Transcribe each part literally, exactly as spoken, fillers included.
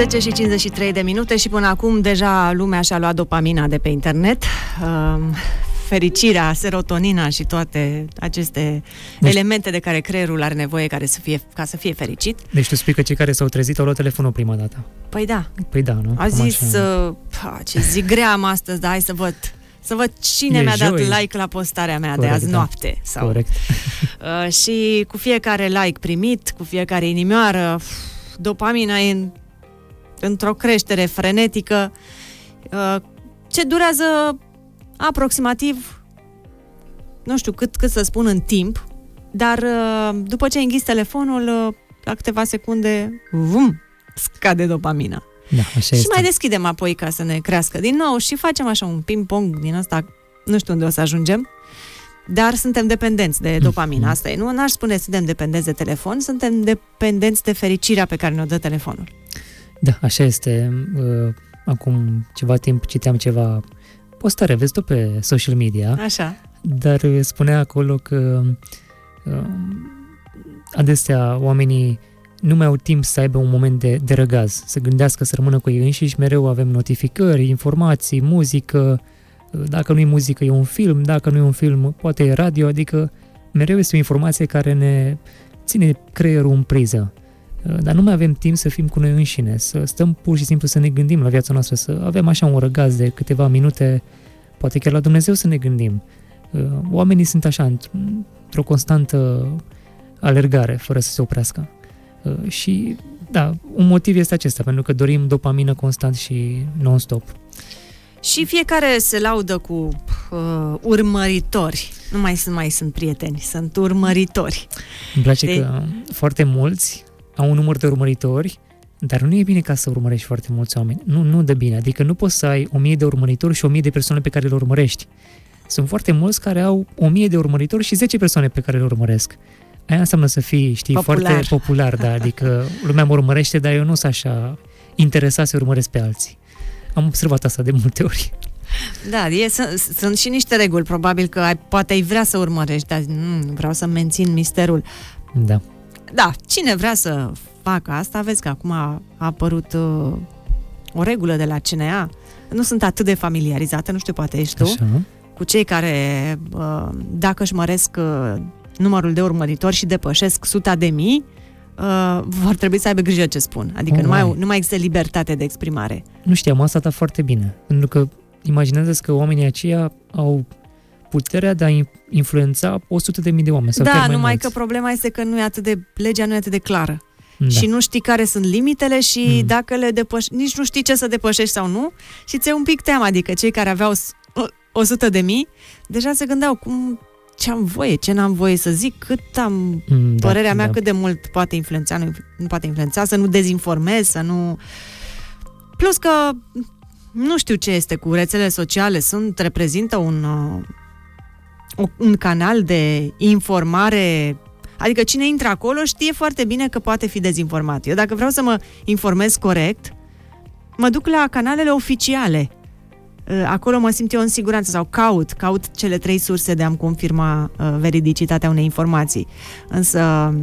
zece și cincizeci și trei de minute și până acum deja lumea și-a luat dopamina de pe internet. Uh, fericirea, serotonina și toate aceste deci, elemente de care creierul are nevoie care să fie, ca să fie fericit. Deci tu spui că cei care s-au trezit au luat telefonul prima dată. Păi da. Păi da, nu? A zis, uh, ce zi grea am astăzi, dar hai să văd, să văd cine e mi-a joi. dat like la postarea mea Corect, de azi da. noapte. Sau, Corect. Uh, și cu fiecare like primit, cu fiecare inimioară, dopamina e în, într-o creștere frenetică, uh, ce durează aproximativ, nu știu cât, cât să spun în timp, dar după ce înghiți telefonul, la câteva secunde, vum, scade dopamina. Da, așa și este. mai deschidem apoi ca să ne crească din nou și facem așa un ping-pong din ăsta, nu știu unde o să ajungem, dar suntem dependenți de dopamină, asta e. Nu n-aș spune suntem dependenți de telefon, suntem dependenți de fericirea pe care ne-o dă telefonul. Da, așa este. Acum ceva timp citeam ceva postare, vezi tu pe social media. Așa. Dar spunea acolo că uh, adesea oamenii nu mai au timp să aibă un moment de, de răgaz, să gândească, să rămână cu ei înșiși, mereu avem notificări, informații, muzică, dacă nu e muzică e un film, dacă nu e un film poate e radio, adică mereu este o informație care ne ține creierul în priză. Dar nu mai avem timp să fim cu noi înșine, să stăm pur și simplu să ne gândim la viața noastră, să avem așa un răgaz de câteva minute, poate chiar la Dumnezeu să ne gândim. Oamenii sunt așa, într-o constantă alergare, fără să se oprească. Și, da, un motiv este acesta, pentru că dorim dopamină constant și non-stop. Și fiecare se laudă cu uh, urmăritori. Nu mai sunt, mai sunt prieteni, sunt urmăritori. Îmi place de... că foarte mulți au un număr de urmăritori, dar nu e bine ca să urmărești foarte mulți oameni. Nu, nu dă bine. Adică nu poți să ai o mie de urmăritori și o mie de persoane pe care le urmărești. Sunt foarte mulți care au o mie de urmăritori și zece persoane pe care le urmăresc. Aia înseamnă să fii, știi, popular. Foarte popular, da. Adică lumea mă urmărește, dar eu nu sunt așa interesat să urmăresc pe alții. Am observat asta de multe ori. Da, e, sunt, sunt și niște reguli. Probabil că ai, poate ai vrea să urmărești, dar nu, vreau să mențin misterul. Da. Da, cine vrea să facă asta, vezi că acum a, a apărut uh, o regulă de la C N A. Nu sunt atât de familiarizată, nu știu, poate ești tu, așa. Cu cei care, uh, dacă își măresc uh, numărul de urmăritori și depășesc suta de mii, uh, vor trebui să aibă grijă ce spun. Adică oh, nu, mai, nu mai există libertate de exprimare. Nu știam asta, dar foarte bine. Pentru că imaginează-ți că oamenii aceia au puterea de a influența o sută de mii de oameni. Sau da, chiar mai numai mulți. că problema este că nu e atât de, legea nu e atât de clară. Da. Și nu știi care sunt limitele și mm. dacă le depășești, nici nu știi ce să depășești sau nu și ți-e un pic teamă, adică cei care aveau o sută de mii deja se gândeau cum, ce am voie, ce n-am voie să zic, cât am, mm, părerea da, mea da. cât de mult poate influența, nu, nu poate influența, să nu dezinformez, să nu... Plus că nu știu ce este cu rețelele sociale, sunt, reprezintă un, uh, un canal de informare, adică cine intră acolo știe foarte bine că poate fi dezinformat. Eu dacă vreau să mă informez corect, mă duc la canalele oficiale. Uh, acolo mă simt eu în siguranță sau caut, caut cele trei surse de a-mi confirma uh, veridicitatea unei informații. Însă,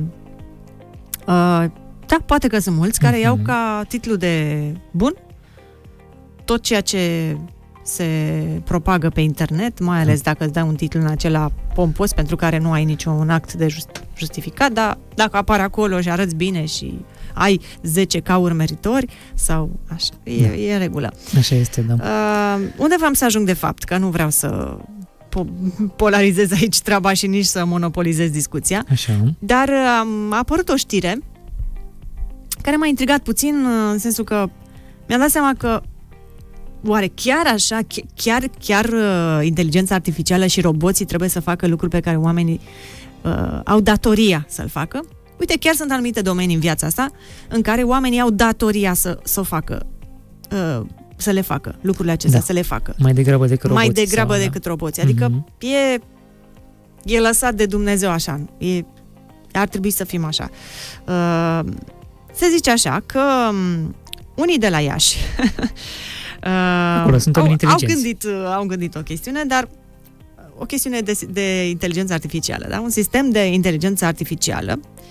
uh, da, poate că sunt mulți care mm-hmm. iau ca titlu de bun tot ceea ce se propagă pe internet, mai ales dacă îți dai un titlu în acela pompos pentru care nu ai niciun act de just, justificat, dar dacă apare acolo și arăți bine și ai zece ca urmăritori sau așa, e, da. e în regulă. Așa este, da. Uh, unde vreau să ajung de fapt? Că nu vreau să po- polarizez aici treaba și nici să monopolizez discuția. Așa. Dar uh, a apărut o știre care m-a intrigat puțin în sensul că mi-am dat seama că oare chiar așa, chiar, chiar uh, inteligența artificială și roboții trebuie să facă lucruri pe care oamenii uh, au datoria să-l facă? Uite, chiar sunt anumite domenii în viața asta în care oamenii au datoria să, să o facă, uh, să le facă, lucrurile acestea, da. să le facă. Mai degrabă decât roboții. Mai degrabă sau, decât da. roboții. Adică mm-hmm. e, e lăsat de Dumnezeu așa. E, ar trebui să fim așa. Uh, se zice așa că um, unii de la Iași Acolo sunt au, oameni au, inteligenți. gândit, au gândit o chestiune, dar o chestiune de, de inteligență artificială, da? Un sistem de inteligență artificială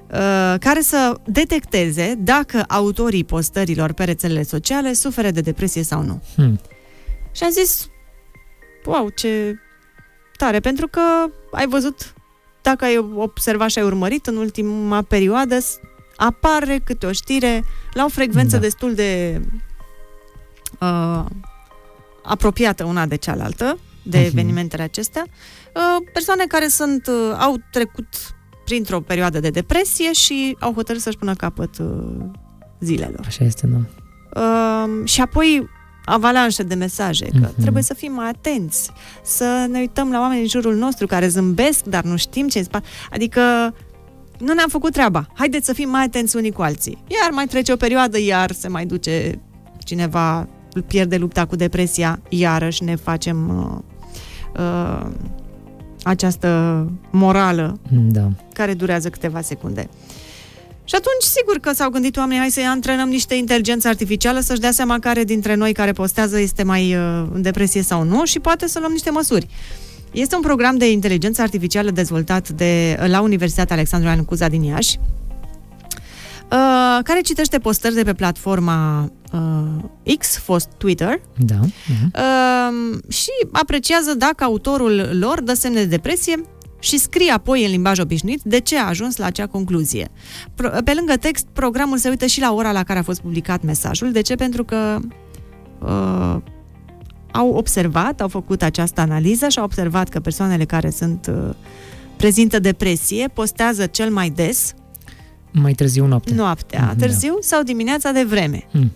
uh, care să detecteze dacă autorii postărilor pe rețelele sociale suferă de depresie sau nu. Hmm. Și am zis, wow, ce tare, pentru că ai văzut, dacă ai observat și ai urmărit în ultima perioadă, apare câte o știre la o frecvență da. destul de uh, apropiată una de cealaltă, de uh-huh. evenimentele acestea, uh, persoane care sunt, uh, au trecut printr-o perioadă de depresie și au hotărât să-și pună capăt uh, zilelor. Așa este, nu? Uh, și apoi avalanșe de mesaje, că uh-huh. trebuie să fim mai atenți, să ne uităm la oamenii în jurul nostru care zâmbesc, dar nu știm ce-i spate. Adică nu ne-am făcut treaba. Haideți să fim mai atenți unii cu alții. Iar mai trece o perioadă, iar se mai duce cineva, pierde lupta cu depresia, iarăși ne facem uh, uh, această morală da. care durează câteva secunde. Și atunci, sigur că s-au gândit oamenii, hai să antrenăm niște inteligență artificială să-și dea seama care dintre noi care postează este mai uh, în depresie sau nu și poate să luăm niște măsuri. Este un program de inteligență artificială dezvoltat de, la Universitatea Alexandru Ioan Cuza din Iași, uh, care citește postări de pe platforma uh, X, fost Twitter, da, da. Uh, și apreciază dacă autorul lor dă semne de depresie și scrie apoi în limbaj obișnuit de ce a ajuns la acea concluzie. Pe lângă text, programul se uită și la ora la care a fost publicat mesajul. De ce? Pentru că uh, au observat, au făcut această analiză și au observat că persoanele care sunt uh, prezintă depresie postează cel mai des mai târziu noaptea. Noaptea, mm-hmm, târziu da. sau dimineața de vreme. Mm.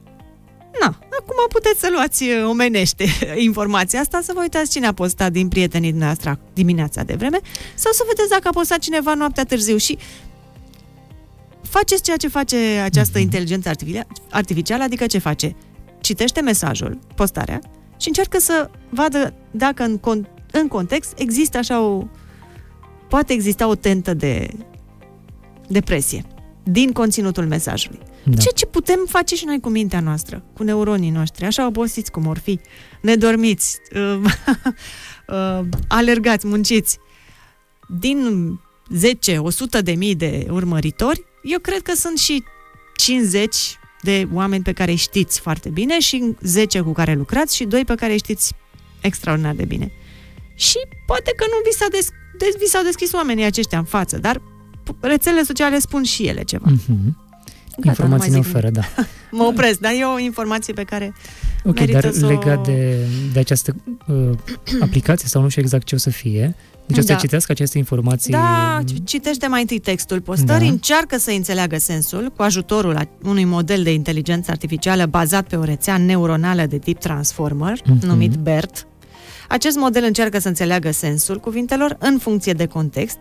Na, acum puteți să luați omenește informația asta, să vă uitați cine a postat din prietenii dumneavoastră dimineața de vreme sau să vedeți dacă a postat cineva noaptea târziu și faceți ceea ce face această mm-hmm. inteligență artificială, adică ce face? Citește mesajul, postarea și încearcă să vadă dacă în, con- în context există așa o... poate exista o tentă de depresie din conținutul mesajului. Da. Ceea ce putem face și noi cu mintea noastră, cu neuronii noștri, așa obosiți cum or fi, nedormiți, uh, uh, alergați, munciți. Din zece o sută de mii de urmăritori, eu cred că sunt și cincizeci de oameni pe care îi știți foarte bine și zece cu care lucrați și doi pe care îi știți extraordinar de bine. Și poate că nu vi, s-a des- des- vi s-au deschis oamenii aceștia în față, dar rețelele sociale spun și ele ceva. Mm-hmm. Gata, informații ne oferă, da. Mă opresc, dar e o informație pe care ok, merită dar să legat o... de, de această uh, aplicație, sau nu știu exact ce o să fie, deci o să da. citească aceste informații... Da, citește mai întâi textul postării, da. încearcă să înțeleagă sensul cu ajutorul unui model de inteligență artificială bazat pe o rețea neuronală de tip transformer, mm-hmm. numit BERT. Acest model încearcă să înțeleagă sensul cuvintelor în funcție de context.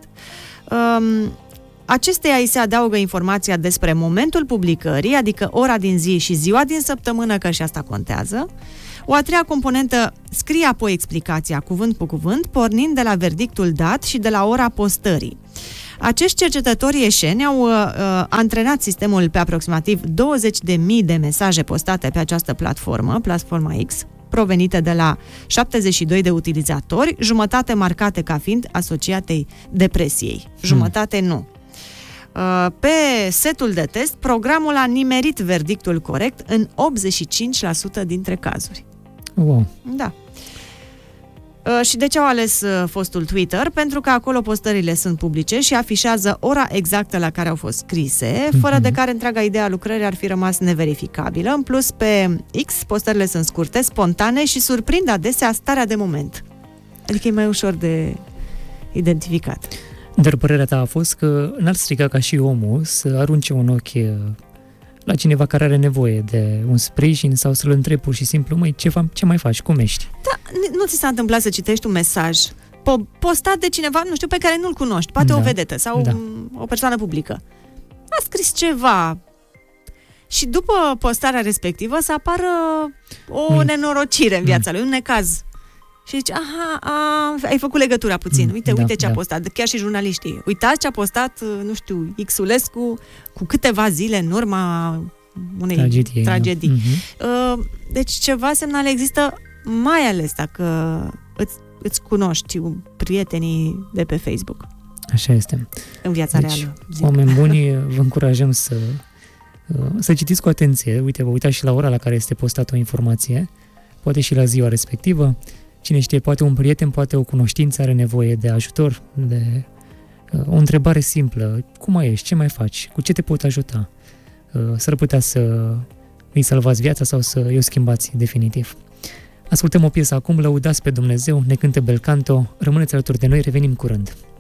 Um, Acesteia îi se adaugă informația despre momentul publicării, adică ora din zi și ziua din săptămână, că și asta contează. O a treia componentă scrie apoi explicația, cuvânt cu cuvânt, pornind de la verdictul dat și de la ora postării. Acești cercetători ieșeni au uh, antrenat sistemul pe aproximativ douăzeci de mii de mesaje postate pe această platformă, platforma X, provenite de la șaptezeci și doi de utilizatori, jumătate marcate ca fiind asociate depresiei, jumătate nu. Pe setul de test, programul a nimerit verdictul corect în optzeci și cinci la sută dintre cazuri. Wow. Da. Și de ce au ales fostul Twitter? Pentru că acolo postările sunt publice și afișează ora exactă la care au fost scrise, fără mm-hmm. de care întreaga idee a lucrării ar fi rămas neverificabilă. În plus, pe X, postările sunt scurte, spontane și surprind adesea starea de moment. Adică e mai ușor de identificat. Dar părerea ta a fost că n-ar strica ca și omul să arunce un ochi la cineva care are nevoie de un sprijin sau să-l întrebi pur și simplu, măi, ce, fa- ce mai faci, cum ești? Da, nu ți s-a întâmplat să citești un mesaj po- postat de cineva, nu știu, pe care nu-l cunoști, poate da. o vedetă sau da. o persoană publică. A scris ceva și după postarea respectivă să apară o mm. nenorocire în viața mm. lui, un necaz. Și zici, aha, a, ai făcut legătura puțin, uite, da, uite ce a da. postat, chiar și jurnaliștii. Uitați ce a postat, nu știu, Xulescu cu câteva zile în urma unei tragedii. tragedii. Da. Uh-huh. Deci ceva semnale există, mai ales dacă îți, îți cunoști prietenii de pe Facebook. Așa este. În viața deci, reală. Zic. Oameni buni, vă încurajăm să, să citiți cu atenție. Uite, vă uitați și la ora la care este postată o informație, poate și la ziua respectivă. Cine știe, poate un prieten, poate o cunoștință are nevoie de ajutor, de o întrebare simplă. Cum mai ești? Ce mai faci? Cu ce te pot ajuta? S-ar putea să îi salvați viața sau să îi o schimbați definitiv. Ascultăm o piesă acum, Lăudați pe Dumnezeu, ne cântă Belcanto. Rămâneți alături de noi, revenim curând.